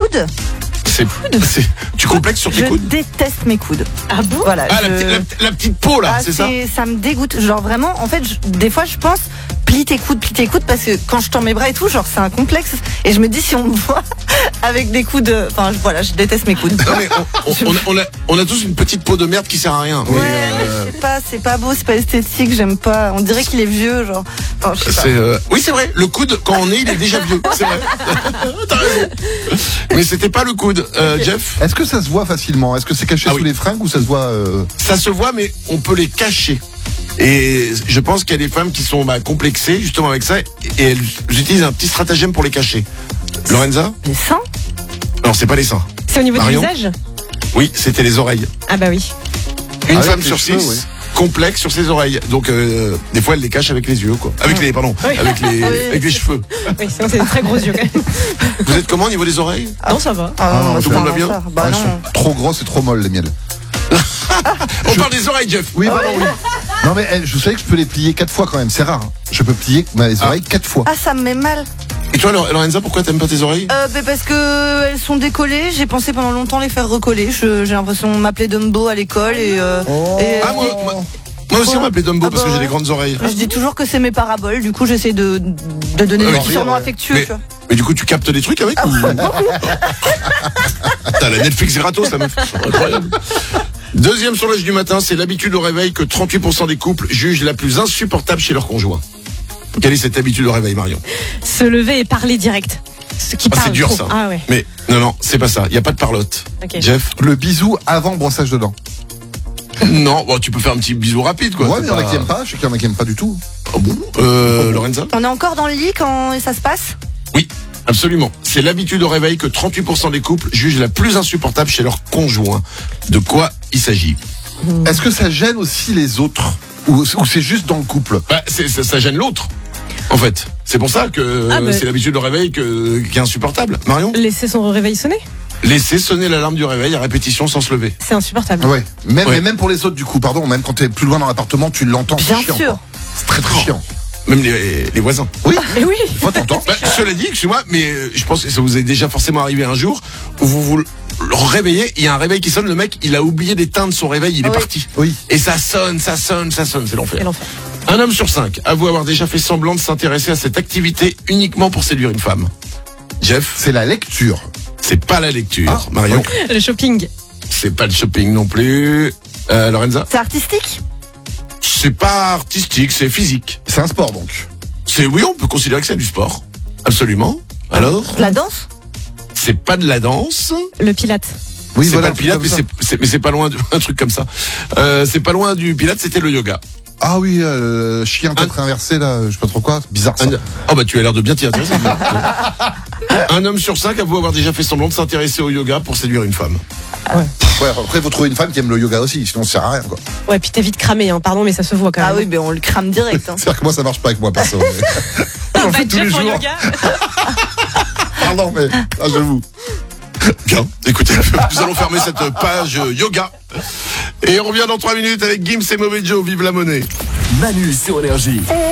coudes. Tu complexes sur tes Je coudes? déteste mes coudes. Ah bon? Voilà. La petite peau là, Ah, c'est ça? Ça me dégoûte. Genre vraiment, en fait, des fois je pense plie tes coudes parce que quand je tends mes bras et tout, genre c'est un complexe. Et je me dis si on me voit avec des coudes, enfin voilà, je déteste mes coudes. Non mais on a tous une petite peau de merde qui sert à rien. Ouais, je sais pas, c'est pas beau, c'est pas esthétique, j'aime pas. On dirait qu'il est vieux, genre. Enfin, je sais pas. Oui, c'est vrai. Le coude, quand on est, il est déjà vieux. C'est vrai. T'as raison. Mais c'était pas le coude, Jeff. Est-ce que ça se voit facilement? Est-ce que c'est caché sous les fringues ou ça se voit Ça se voit, mais on peut les cacher. Et je pense qu'il y a des femmes qui sont complexées justement avec ça, et elles utilisent un petit stratagème pour les cacher. Lorenza? Les seins? Non, c'est pas les seins. C'est au niveau Marion? du visage? Oui, c'était les oreilles. Ah bah oui. Une Ah, femme avec sur les cheveux, 6 oui. complexe sur ses oreilles. Donc des fois elle les cache avec les yeux, quoi. Avec les avec les cheveux. Oui, sinon c'est des très gros yeux quand même. Vous êtes comment au niveau des oreilles? Non, ça va. Ah, non, tout c'est le monde un va bien? enfer. Bah elles non. sont trop grosses et trop molles les miennes. On parle des oreilles, Jeff. Oui, pardon, oui. Non mais je savais que je peux les plier 4 fois quand même, c'est rare. Hein. Je peux plier mes oreilles 4 fois. Ah, ça me met mal. Et toi, Lorenza, pourquoi t'aimes pas tes oreilles? Parce que elles sont décollées. J'ai pensé pendant longtemps les faire recoller. J'ai l'impression de m'appeler Dumbo à l'école et Ah, moi aussi on m'appelait Dumbo parce que j'ai des grandes oreilles. je dis toujours que c'est mes paraboles. Du coup, j'essaie de donner Ah, des oui, petits surnoms ouais. affectueux. Mais- Tu vois. Mais du coup, tu captes des trucs avec ou... T'as la Netflix gratos, la meuf. Incroyable. Deuxième sondage du matin, c'est l'habitude au réveil que 38% des couples jugent la plus insupportable chez leur conjoint. Quelle est cette habitude au réveil, Marion? Se lever et parler direct. Ce qui Ah, parle c'est dur trop. ça. Ah ouais. Mais non, c'est pas ça. Il y a pas de parlotte. Ok. Jeff? Le bisou avant le brossage de dents. Non, bon, tu peux faire un petit bisou rapide, quoi. Ouais, C'est mais il y en a pas- qui aiment pas, je sais qu'il y en a qui aiment pas du tout. Ah bon Lorenza? On est encore dans le lit quand ça se passe. Oui, absolument. C'est l'habitude au réveil que 38% des couples jugent la plus insupportable chez leur conjoint. De quoi il s'agit? Est-ce que ça gêne aussi les autres ou c'est juste dans le couple? Bah, ça gêne l'autre, en fait. C'est pour ça que Ah, bah. c'est l'habitude au réveil qui est insupportable. Marion? Laisser son réveil sonner? Laisser sonner l'alarme du réveil à répétition sans se lever. C'est insupportable. Ouais. Ouais. Mais même pour les autres du coup, pardon, même quand t'es plus loin dans l'appartement, tu l'entends. c'est Bien chiant, sûr. quoi. C'est très très chiant. Même les voisins. Oui. Et oui. Moi t'entends. Bah, cela dit, excusez-moi, mais je pense que ça vous est déjà forcément arrivé un jour où vous le réveillez, il y a un réveil qui sonne, le mec, il a oublié d'éteindre son réveil, il est Oui. parti. Oui. Et ça sonne, c'est l'enfer. Quel enfer. Un homme sur 5 avoue avoir déjà fait semblant de s'intéresser à cette activité uniquement pour séduire une femme. Jeff, C'est la lecture. c'est pas la lecture. Ah, Marion, ok. Le shopping. c'est pas le shopping non plus. Lorenza, C'est artistique. c'est pas artistique, c'est physique. C'est un sport donc. Oui, on peut considérer que c'est du sport. Absolument. Alors, La danse. c'est pas de la danse. Le pilate. Oui, C'est voilà. pas le pilate, mais c'est pas loin un truc comme ça. C'est pas loin du pilate, c'était le yoga. Ah oui, chien tête inversé là, je sais pas trop quoi, bizarre ça. Oh bah tu as l'air de bien t'y intéresser. Un homme sur 5 avoue avoir déjà fait semblant de s'intéresser au yoga pour séduire une femme. Ouais, après faut trouver une femme qui aime le yoga aussi, sinon ça sert à rien quoi. Ouais, puis t'es vite cramé, hein. Pardon, mais ça se voit quand même. Ah oui, ben on le crame direct. Hein. C'est-à-dire que moi ça marche pas avec moi perso. mais- J'en Bah, fais tous les Jeff en jours. yoga. Pardon mais j'avoue. Bien, écoutez, nous allons fermer cette page yoga. Et on revient dans 3 minutes avec Gims et Mauvais Joe, vive la monnaie. Manu sur Énergie.